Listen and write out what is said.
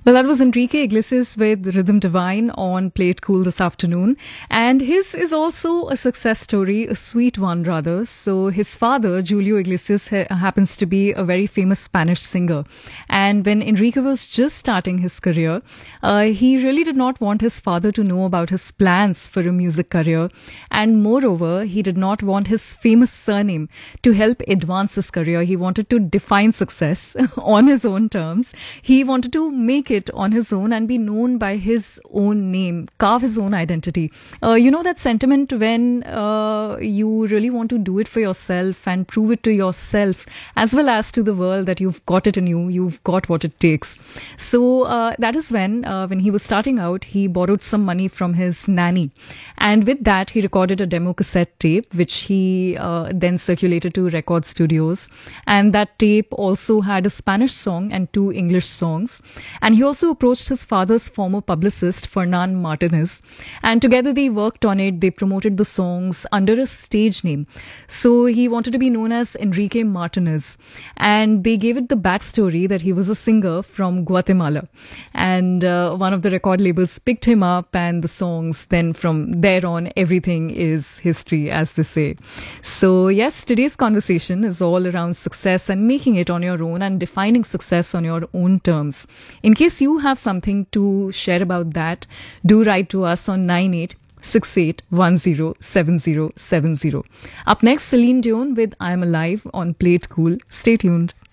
Well, that was Enrique Iglesias with Rhythm Divine on Play It Cool this afternoon. And his is also a success story, a sweet one rather. So his father, Julio Iglesias, happens to be a very famous Spanish singer. And when Enrique was just starting his career, he really did not want his father to know about his plans for a music career. And moreover, he did not want his famous surname to help advance his career. He wanted to define success on his own terms. He wanted to make it on his own and be known by his own name, carve his own identity. You know that sentiment when you really want to do it for yourself and prove it to yourself as well as to the world that you've got it in you, you've got what it takes. So that is when he was starting out, he borrowed some money from his nanny. And with that, he recorded a demo cassette tape, which he then circulated to record studios. And that tape also had a Spanish song and two English songs. And he also approached his father's former publicist, Fernan Martinez. And together they worked on it. They promoted the songs under a stage name. So he wanted to be known as Enrique Martinez. And they gave it the backstory that he was a singer from Guatemala. And one of the record labels picked him up, and the songs, then from there on, everything is history, as they say. So yes, today's conversation is all around success and making it on your own and defining success on your own terms. In case you have something to share about that, do write to us on 9868107070. Up next, Celine Dion with I'm Alive on Play It Cool. Stay tuned.